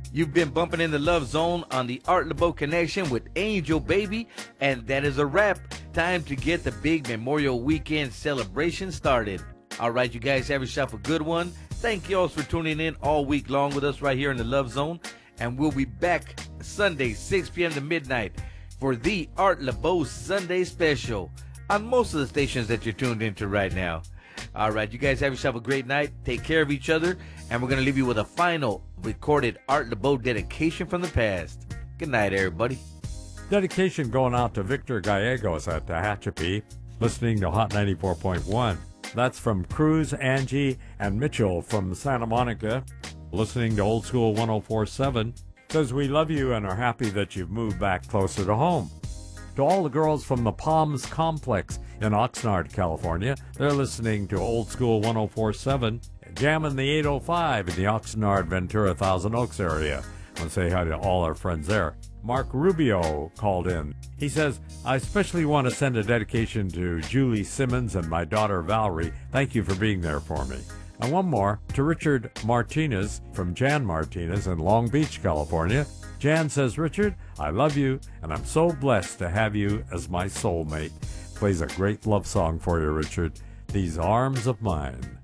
You've been bumping in the Love Zone on the Art LeBeau Connection with Angel Baby, and that is a wrap. Time to get the big Memorial Weekend celebration started. All right, you guys have yourself a good one. Thank you all for tuning in all week long with us right here in the Love Zone, and we'll be back Sunday, 6 p.m. to midnight for the Art LeBeau Sunday Special on most of the stations that you're tuned into right now. All right, you guys have yourself a great night. Take care of each other, and we're going to leave you with a final recorded Art LeBeau dedication from the past. Good night, everybody. Dedication going out to Victor Gallegos at Tehachapi, listening to Hot 94.1. That's from Cruz, Angie, and Mitchell from Santa Monica, listening to Old School 104.7. Says we love you and are happy that you've moved back closer to home. To all the girls from the Palms Complex in Oxnard, California, they're listening to Old School 104.7, jamming the 805 in the Oxnard, Ventura, Thousand Oaks area. I want to say hi to all our friends there. Mark Rubio called in. He says, I especially want to send a dedication to Julie Simmons and my daughter Valerie. Thank you for being there for me. And one more to Richard Martinez from Jan Martinez in Long Beach, California. Jan says, Richard, I love you, and I'm so blessed to have you as my soulmate. Plays a great love song for you, Richard. These Arms of Mine.